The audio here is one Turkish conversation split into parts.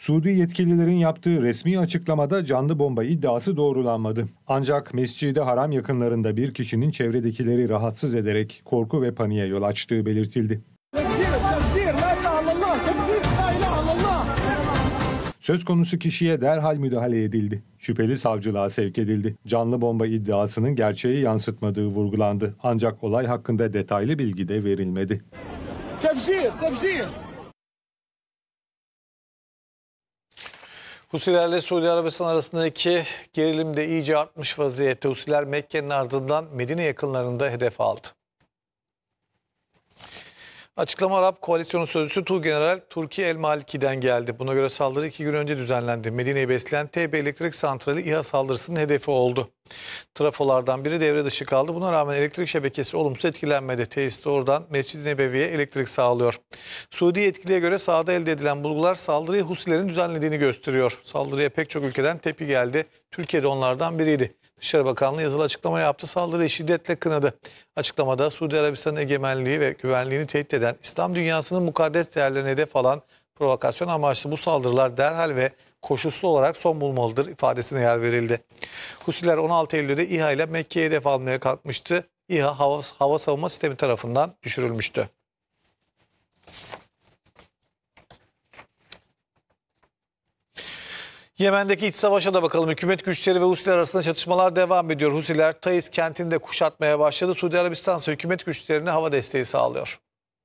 Suudi yetkililerin yaptığı resmi açıklamada canlı bomba iddiası doğrulanmadı. Ancak Mescid-i Haram yakınlarında bir kişinin çevredekileri rahatsız ederek korku ve paniğe yol açtığı belirtildi. Söz konusu kişiye derhal müdahale edildi. Şüpheli savcılığa sevk edildi. Canlı bomba iddiasının gerçeği yansıtmadığı vurgulandı. Ancak olay hakkında detaylı bilgi de verilmedi. Husilerle Suudi Arabistan arasındaki gerilim de iyice artmış vaziyette. Husiler Mekke'nin ardından Medine yakınlarında hedef aldı. Açıklama Arap Koalisyonu Sözcüsü Tuğgeneral Turki El Maliki'den geldi. Buna göre saldırı 2 gün önce düzenlendi. Medine'yi besleyen TB Elektrik Santrali İHA saldırısının hedefi oldu. Trafolardan biri devre dışı kaldı. Buna rağmen elektrik şebekesi olumsuz etkilenmedi. Tesis oradan Mescid-i Nebevi'ye elektrik sağlıyor. Suudi yetkiliye göre sahada elde edilen bulgular saldırıyı Husilerin düzenlediğini gösteriyor. Saldırıya pek çok ülkeden tepki geldi. Türkiye de onlardan biriydi. Dışişleri Bakanlığı yazılı açıklama yaptı. Saldırıyı şiddetle kınadı. Açıklamada Suudi Arabistan'ın egemenliği ve güvenliğini tehdit eden, İslam dünyasının mukaddes değerlerine hedef alan provokasyon amaçlı bu saldırılar derhal ve koşulsuz olarak son bulmalıdır ifadesine yer verildi. Husiler 16 Eylül'de İHA ile Mekke'ye hedef almaya kalkmıştı. İHA hava savunma sistemi tarafından düşürülmüştü. Yemen'deki iç savaşa da bakalım. Hükümet güçleri ve Husiler arasında çatışmalar devam ediyor. Husiler Taiz kentinde kuşatmaya başladı. Suudi Arabistan ise hükümet güçlerine hava desteği sağlıyor.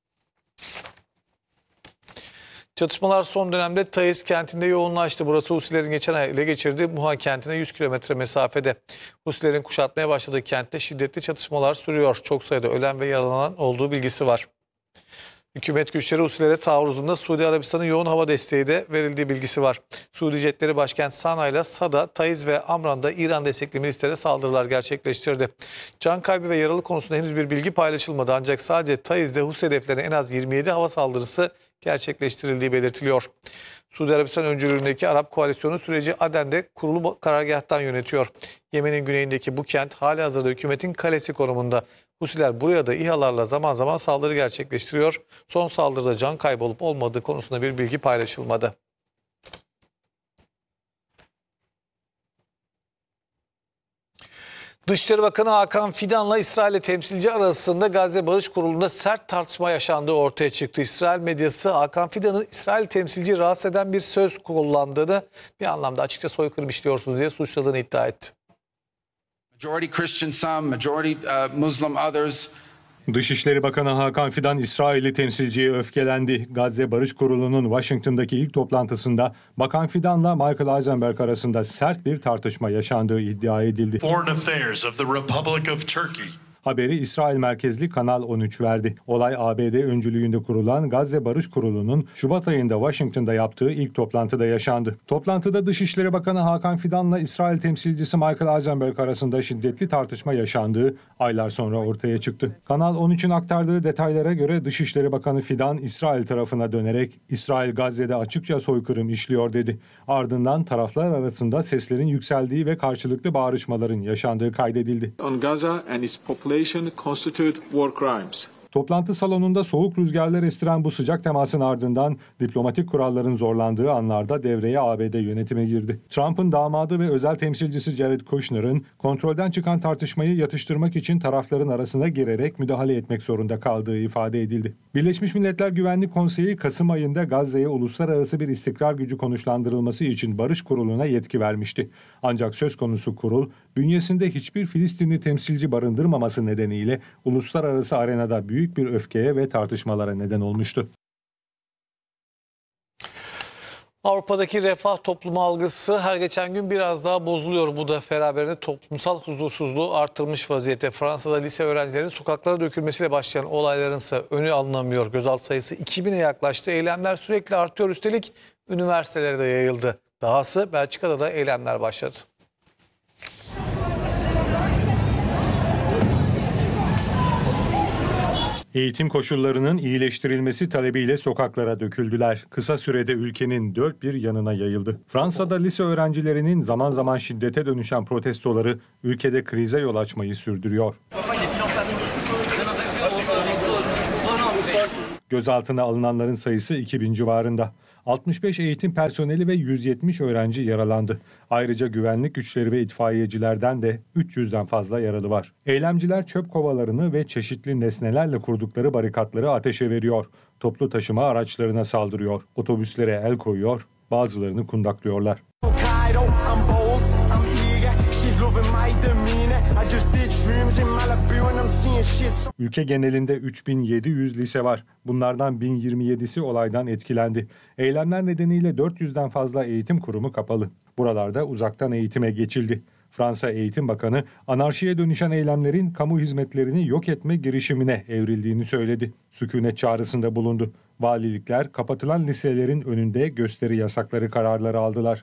Çatışmalar son dönemde Taiz kentinde yoğunlaştı. Burası Husilerin geçen ay ele geçirdiği Muha kentine 100 kilometre mesafede. Husilerin kuşatmaya başladığı kentte şiddetli çatışmalar sürüyor. Çok sayıda ölen ve yaralanan olduğu bilgisi var. Hükümet güçleri Husilere taarruzunda Suudi Arabistan'ın yoğun hava desteği de verildiği bilgisi var. Suudi jetleri başkent Sana ile Sada, Taiz ve Amran'da İran destekli milislere saldırılar gerçekleştirdi. Can kaybı ve yaralı konusunda henüz bir bilgi paylaşılmadı. Ancak sadece Taiz'de Husi hedeflerine en az 27 hava saldırısı gerçekleştirildiği belirtiliyor. Suudi Arabistan öncülüğündeki Arap Koalisyonu süreci Aden'de kurulu karargâhtan yönetiyor. Yemen'in güneyindeki bu kent halihazırda hükümetin kalesi konumunda. Husiler buraya da İHA'larla zaman zaman saldırı gerçekleştiriyor. Son saldırıda can kaybı olup olmadığı konusunda bir bilgi paylaşılmadı. Dışişleri Bakanı Hakan Fidan'la İsrail temsilci arasında Gazze Barış Kurulu'nda sert tartışma yaşandığı ortaya çıktı. İsrail medyası Hakan Fidan'ın İsrail temsilci rahatsız eden bir söz kullandığını, bir anlamda açıkça soykırım işliyorsunuz diye suçladığını iddia etti. Majority Christian some, majority Muslim others. Dışişleri Bakanı Hakan Fidan, İsrailli temsilciye öfkelendi. Gazze Barış Kurulu'nun Washington'daki ilk toplantısında Bakan Fidan'la Michael Eisenberg arasında sert bir tartışma yaşandığı iddia edildi. Foreign Affairs of the Republic of Turkey. Haberi İsrail merkezli Kanal 13 verdi. Olay ABD öncülüğünde kurulan Gazze Barış Kurulu'nun Şubat ayında Washington'da yaptığı ilk toplantıda yaşandı. Toplantıda Dışişleri Bakanı Hakan Fidan'la İsrail temsilcisi Michael Eisenberg arasında şiddetli tartışma yaşandığı aylar sonra ortaya çıktı. Kanal 13'ün aktardığı detaylara göre Dışişleri Bakanı Fidan İsrail tarafına dönerek İsrail Gazze'de açıkça soykırım işliyor dedi. Ardından taraflar arasında seslerin yükseldiği ve karşılıklı bağrışmaların yaşandığı kaydedildi. On Gaza and its population constitute war crimes. Toplantı salonunda soğuk rüzgarlar estiren bu sıcak temasın ardından diplomatik kuralların zorlandığı anlarda devreye ABD yönetimi girdi. Trump'ın damadı ve özel temsilcisi Jared Kushner'ın kontrolden çıkan tartışmayı yatıştırmak için tarafların arasına girerek müdahale etmek zorunda kaldığı ifade edildi. Birleşmiş Milletler Güvenlik Konseyi Kasım ayında Gazze'ye uluslararası bir istikrar gücü konuşlandırılması için Barış Kurulu'na yetki vermişti. Ancak söz konusu kurul bünyesinde hiçbir Filistinli temsilci barındırmaması nedeniyle uluslararası arenada büyük bir öfkeye ve tartışmalara neden olmuştu. Avrupa'daki refah toplumu algısı her geçen gün biraz daha bozuluyor. Bu da beraberinde toplumsal huzursuzluğu artırmış vaziyette. Fransa'da lise öğrencilerinin sokaklara dökülmesiyle başlayan olayların ise önü alınamıyor. Gözaltı sayısı 2000'e yaklaştı. Eylemler sürekli artıyor. Üstelik üniversitelere de yayıldı. Dahası Belçika'da da eylemler başladı. Eğitim koşullarının iyileştirilmesi talebiyle sokaklara döküldüler. Kısa sürede ülkenin dört bir yanına yayıldı. Fransa'da lise öğrencilerinin zaman zaman şiddete dönüşen protestoları ülkede krize yol açmayı sürdürüyor. Gözaltına alınanların sayısı 2000 civarında. 65 eğitim personeli ve 170 öğrenci yaralandı. Ayrıca güvenlik güçleri ve itfaiyecilerden de 300'den fazla yaralı var. Eylemciler çöp kovalarını ve çeşitli nesnelerle kurdukları barikatları ateşe veriyor. Toplu taşıma araçlarına saldırıyor. Otobüslere el koyuyor, bazılarını kundaklıyorlar. Ülke genelinde 3700 lise var. Bunlardan 1027'si olaydan etkilendi. Eylemler nedeniyle 400'den fazla eğitim kurumu kapalı. Buralarda uzaktan eğitime geçildi. Fransa Eğitim Bakanı, anarşiye dönüşen eylemlerin kamu hizmetlerini yok etme girişimine evrildiğini söyledi. Sükunet çağrısında bulundu. Valilikler kapatılan liselerin önünde gösteri yasakları kararları aldılar.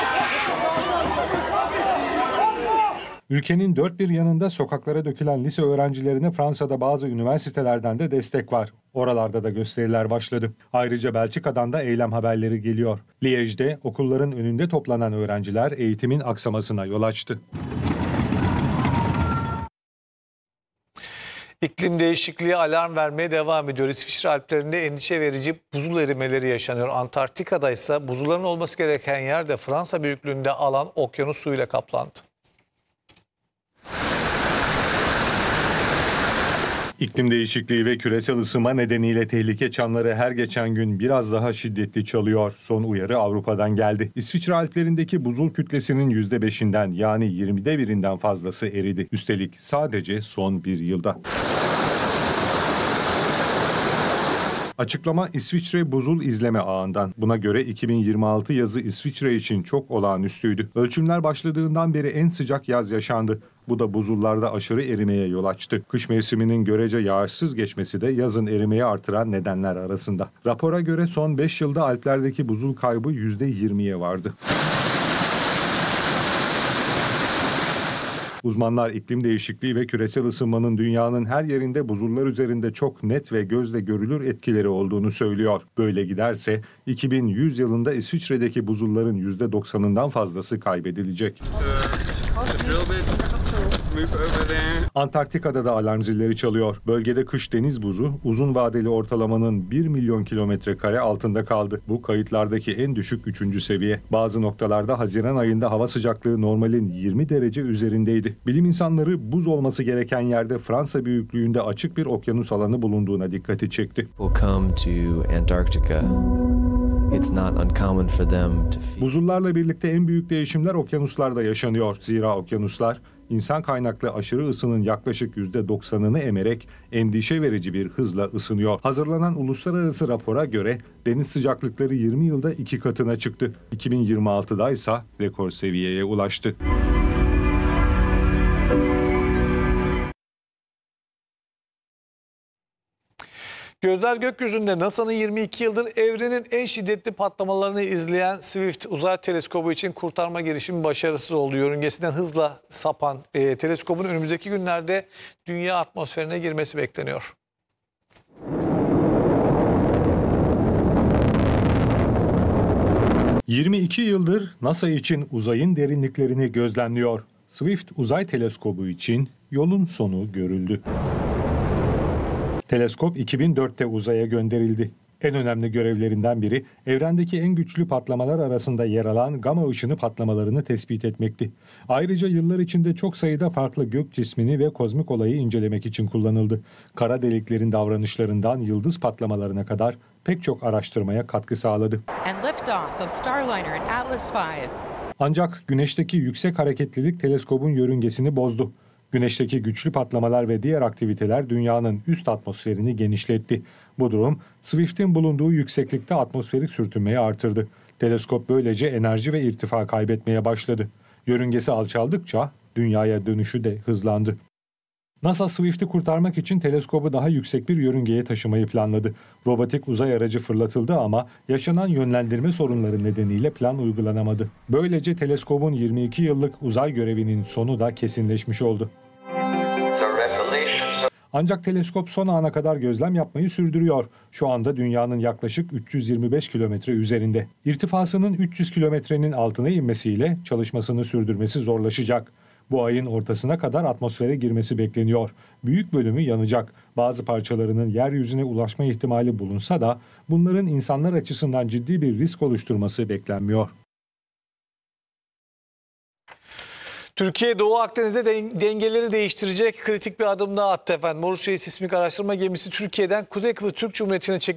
Ülkenin dört bir yanında sokaklara dökülen lise öğrencilerine Fransa'da bazı üniversitelerden de destek var. Oralarda da gösteriler başladı. Ayrıca Belçika'dan da eylem haberleri geliyor. Liège'de okulların önünde toplanan öğrenciler eğitimin aksamasına yol açtı. İklim değişikliği alarm vermeye devam ediyor. İsviçre Alplerinde endişe verici buzul erimeleri yaşanıyor. Antarktika'da ise buzulların olması gereken yerde Fransa büyüklüğünde alan okyanus suyuyla kaplandı. İklim değişikliği ve küresel ısınma nedeniyle tehlike çanları her geçen gün biraz daha şiddetli çalıyor. Son uyarı Avrupa'dan geldi. İsviçre Alplerindeki buzul kütlesinin %5'inden yani 20'de birinden fazlası eridi. Üstelik sadece son bir yılda. Açıklama İsviçre Buzul İzleme Ağı'ndan. Buna göre 2026 yazı İsviçre için çok olağanüstüydü. Ölçümler başladığından beri en sıcak yaz yaşandı. Bu da buzullarda aşırı erimeye yol açtı. Kış mevsiminin görece yağışsız geçmesi de yazın erimeyi artıran nedenler arasında. Rapora göre son 5 yılda Alplerdeki buzul kaybı %20'ye vardı. Uzmanlar iklim değişikliği ve küresel ısınmanın dünyanın her yerinde buzullar üzerinde çok net ve gözle görülür etkileri olduğunu söylüyor. Böyle giderse 2100 yılında İsviçre'deki buzulların %90'ından fazlası kaybedilecek. Antarktika'da da alarm zilleri çalıyor. Bölgede kış deniz buzu uzun vadeli ortalamanın 1 milyon kilometre kare altında kaldı. Bu kayıtlardaki en düşük 3. seviye. Bazı noktalarda Haziran ayında hava sıcaklığı normalin 20 derece üzerindeydi. Bilim insanları buz olması gereken yerde Fransa büyüklüğünde açık bir okyanus alanı bulunduğuna dikkati çekti. Buzullarla birlikte en büyük değişimler okyanuslarda yaşanıyor. Zira okyanuslar İnsan kaynaklı aşırı ısının yaklaşık %90'ını emerek endişe verici bir hızla ısınıyor. Hazırlanan uluslararası rapora göre deniz sıcaklıkları 20 yılda 2 katına çıktı. 2026'da ise rekor seviyeye ulaştı. Gözler gökyüzünde. NASA'nın 22 yıldır evrenin en şiddetli patlamalarını izleyen Swift uzay teleskobu için kurtarma girişimi başarısız oldu. Yörüngesinden hızla sapan teleskobun önümüzdeki günlerde dünya atmosferine girmesi bekleniyor. ...22 yıldır NASA için uzayın derinliklerini gözlemliyor. Swift uzay teleskobu için yolun sonu görüldü. Teleskop 2004'te uzaya gönderildi. En önemli görevlerinden biri evrendeki en güçlü patlamalar arasında yer alan gama ışını patlamalarını tespit etmekti. Ayrıca yıllar içinde çok sayıda farklı gök cismini ve kozmik olayı incelemek için kullanıldı. Kara deliklerin davranışlarından yıldız patlamalarına kadar pek çok araştırmaya katkı sağladı. Ancak Güneş'teki yüksek hareketlilik teleskobun yörüngesini bozdu. Güneşteki güçlü patlamalar ve diğer aktiviteler dünyanın üst atmosferini genişletti. Bu durum Swift'in bulunduğu yükseklikte atmosferik sürtünmeyi artırdı. Teleskop böylece enerji ve irtifa kaybetmeye başladı. Yörüngesi alçaldıkça dünyaya dönüşü de hızlandı. NASA Swift'i kurtarmak için teleskobu daha yüksek bir yörüngeye taşımayı planladı. Robotik uzay aracı fırlatıldı ama yaşanan yönlendirme sorunları nedeniyle plan uygulanamadı. Böylece teleskobun 22 yıllık uzay görevinin sonu da kesinleşmiş oldu. Ancak teleskop son ana kadar gözlem yapmayı sürdürüyor. Şu anda dünyanın yaklaşık 325 kilometre üzerinde. İrtifasının 300 kilometrenin altına inmesiyle çalışmasını sürdürmesi zorlaşacak. Bu ayın ortasına kadar atmosfere girmesi bekleniyor. Büyük bölümü yanacak. Bazı parçalarının yeryüzüne ulaşma ihtimali bulunsa da bunların insanlar açısından ciddi bir risk oluşturması beklenmiyor. Türkiye Doğu Akdeniz'de dengeleri değiştirecek kritik bir adım daha attı efendim. Moriç Reis sismik araştırma gemisi Türkiye'den Kuzey Kıbrıs Türk Cumhuriyeti'ne çekildi.